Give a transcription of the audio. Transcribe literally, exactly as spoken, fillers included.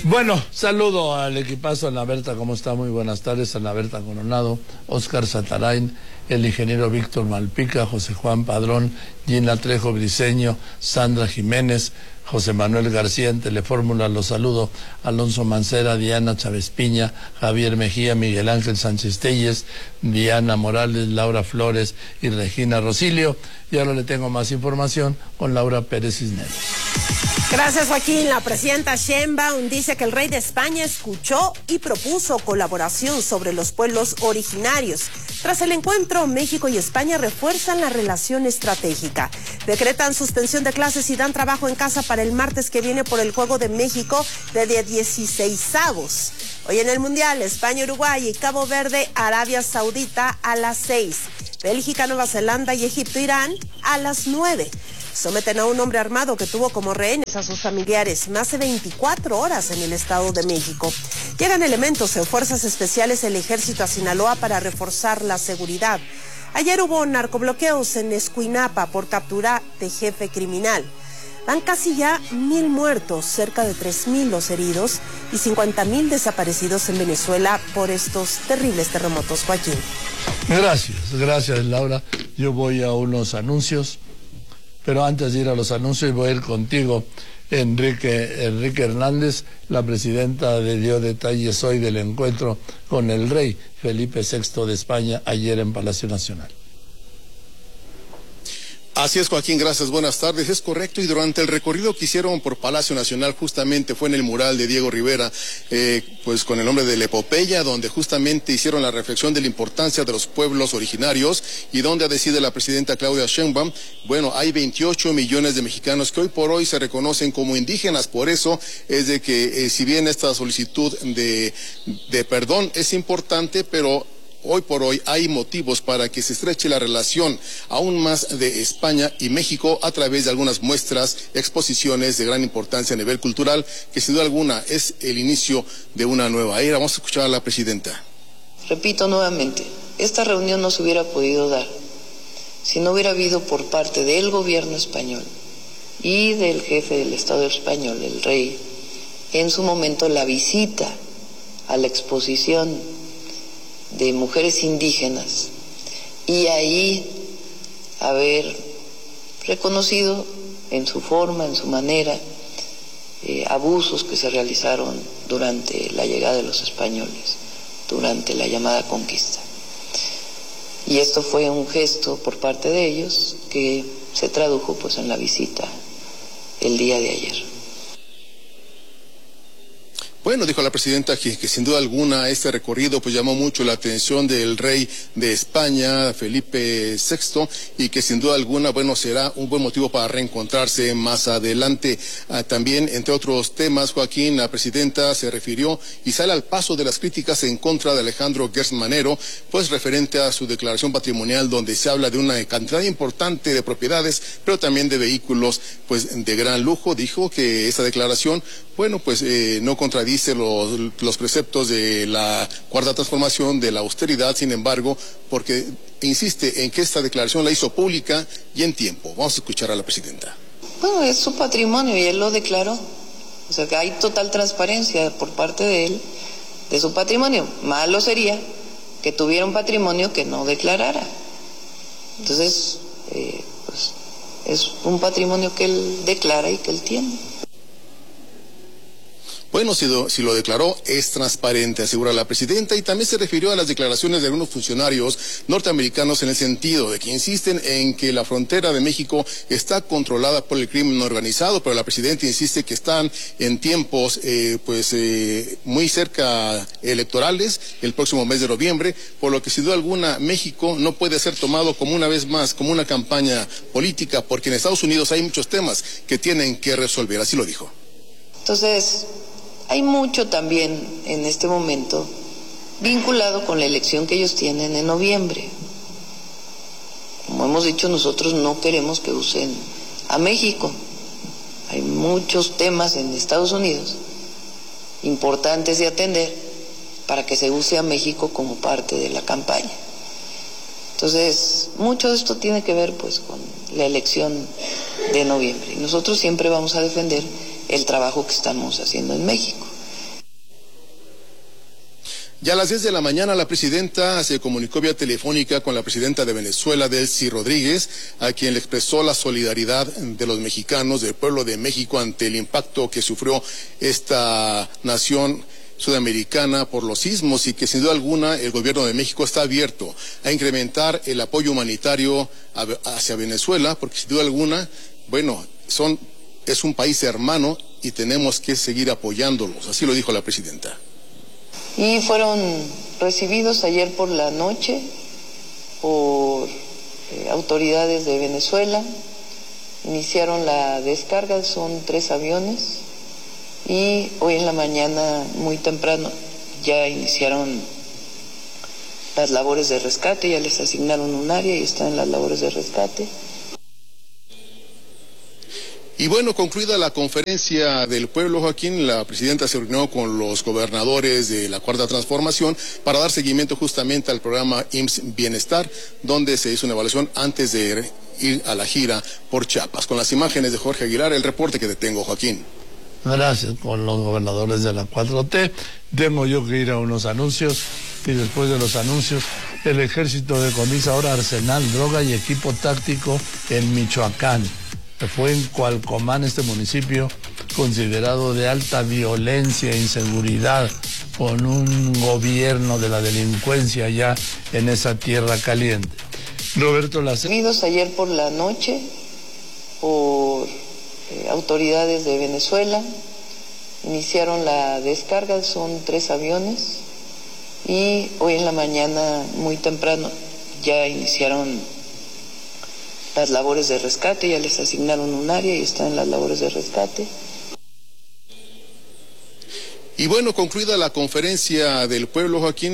Bueno, saludo al equipazo, Ana Berta, ¿cómo está? Muy buenas tardes, Ana Berta Coronado, Oscar Satarain, el ingeniero Víctor Malpica, José Juan Padrón, Gina Trejo Briceño, Sandra Jiménez, José Manuel García en Telefórmula, los saludo, Alonso Mancera, Diana Chávez Piña, Javier Mejía, Miguel Ángel Sánchez Telles, Diana Morales, Laura Flores y Regina Rosilio. Y ahora le tengo más información con Laura Pérez Cisneros. Gracias, Joaquín. La presidenta Sheinbaum dice que el rey de España escuchó y propuso colaboración sobre los pueblos originarios. Tras el encuentro, México y España refuerzan la relación estratégica. Decretan suspensión de clases y dan trabajo en casa para el martes que viene por el Juego de México de dieciseisavos. Hoy en el Mundial, España, Uruguay y Cabo Verde, Arabia Saudita a las seis. Bélgica, Nueva Zelanda y Egipto, Irán a las nueve. Someten a un hombre armado que tuvo como rehenes a sus familiares más de veinticuatro horas en el Estado de México. Llegan elementos en fuerzas especiales del Ejército a Sinaloa para reforzar la seguridad. Ayer hubo narcobloqueos en Escuinapa por captura de jefe criminal. Van casi ya mil muertos, cerca de tres mil los heridos y cincuenta mil desaparecidos en Venezuela por estos terribles terremotos, Joaquín. Gracias, gracias, Laura. Yo voy a unos anuncios. Pero antes de ir a los anuncios, voy a ir contigo, Enrique, Enrique Hernández. La presidenta dio detalles hoy del encuentro con el rey Felipe sexto de España ayer en Palacio Nacional. Así es, Joaquín, gracias, buenas tardes. Es correcto, y durante el recorrido que hicieron por Palacio Nacional, justamente fue en el mural de Diego Rivera, eh, pues con el nombre de la epopeya, donde justamente hicieron la reflexión de la importancia de los pueblos originarios y donde decide la presidenta Claudia Sheinbaum, bueno, hay veintiocho millones de mexicanos que hoy por hoy se reconocen como indígenas. Por eso es de que eh, si bien esta solicitud de, de perdón es importante, pero hoy por hoy hay motivos para que se estreche la relación aún más de España y México a través de algunas muestras, exposiciones de gran importancia a nivel cultural, que sin duda alguna es el inicio de una nueva era. Vamos a escuchar a la presidenta. Repito nuevamente, esta reunión no se hubiera podido dar si no hubiera habido por parte del gobierno español y del jefe del Estado español, el rey, en su momento la visita a la exposición de mujeres indígenas y ahí haber reconocido en su forma, en su manera, eh, abusos que se realizaron durante la llegada de los españoles, durante la llamada conquista. Y esto fue un gesto por parte de ellos que se tradujo pues en la visita el día de ayer. Bueno, dijo la presidenta que, que sin duda alguna este recorrido pues llamó mucho la atención del rey de España, Felipe sexto, y que sin duda alguna, bueno, será un buen motivo para reencontrarse más adelante. Ah, también, entre otros temas, Joaquín, la presidenta se refirió y sale al paso de las críticas en contra de Alejandro Gertz Manero, pues referente a su declaración patrimonial, donde se habla de una cantidad importante de propiedades, pero también de vehículos pues de gran lujo. Dijo que esa declaración, bueno, pues eh, no contradice Los, los preceptos de la cuarta transformación, de la austeridad, sin embargo, porque insiste en que esta declaración la hizo pública y en tiempo. Vamos a escuchar a la presidenta. Bueno, es su patrimonio y él lo declaró. O sea que hay total transparencia por parte de él, de su patrimonio. Malo sería que tuviera un patrimonio que no declarara. Entonces, eh, pues, es un patrimonio que él declara y que él tiene. Bueno, si lo, si lo declaró, es transparente, asegura la presidenta, y también se refirió a las declaraciones de algunos funcionarios norteamericanos en el sentido de que insisten en que la frontera de México está controlada por el crimen organizado, pero la presidenta insiste que están en tiempos eh, pues eh, muy cerca electorales, el próximo mes de noviembre, por lo que sin duda alguna México no puede ser tomado como una vez más, como una campaña política, porque en Estados Unidos hay muchos temas que tienen que resolver, así lo dijo. Entonces, hay mucho también en este momento vinculado con la elección que ellos tienen en noviembre. Como hemos dicho, nosotros no queremos que usen a México. Hay muchos temas en Estados Unidos importantes de atender para que se use a México como parte de la campaña. Entonces, mucho de esto tiene que ver pues con la elección de noviembre. Y nosotros siempre vamos a defender el trabajo que estamos haciendo en México. Ya a las diez de la mañana la presidenta se comunicó vía telefónica con la presidenta de Venezuela, Delcy Rodríguez, a quien le expresó la solidaridad de los mexicanos, del pueblo de México, ante el impacto que sufrió esta nación sudamericana por los sismos, y que sin duda alguna el gobierno de México está abierto a incrementar el apoyo humanitario hacia Venezuela, porque sin duda alguna, bueno, son, es un país hermano y tenemos que seguir apoyándolos. Así lo dijo la presidenta. Y fueron recibidos ayer por la noche por eh, autoridades de Venezuela. Iniciaron la descarga, son tres aviones, y hoy en la mañana muy temprano ya iniciaron las labores de rescate, ya les asignaron un área y están en las labores de rescate. Y bueno, concluida la conferencia del pueblo, Joaquín, la presidenta se reunió con los gobernadores de la Cuarta Transformación para dar seguimiento justamente al programa I M S S Bienestar, donde se hizo una evaluación antes de ir a la gira por Chiapas. Con las imágenes de Jorge Aguilar, el reporte que te tengo, Joaquín. Gracias. Con los gobernadores de la cuatro T, tengo yo que ir a unos anuncios, y después de los anuncios, el ejército decomisa ahora arsenal, droga y equipo táctico en Michoacán. Fue en Cualcomán, este municipio considerado de alta violencia e inseguridad, con un gobierno de la delincuencia ya en esa tierra caliente. Roberto Lacerda. Recibidos ayer por la noche por eh, autoridades de Venezuela, iniciaron la descarga, son tres aviones, y hoy en la mañana muy temprano ya iniciaron las labores de rescate, ya les asignaron un área y están en las labores de rescate. Y bueno, concluida la conferencia del pueblo, Joaquín,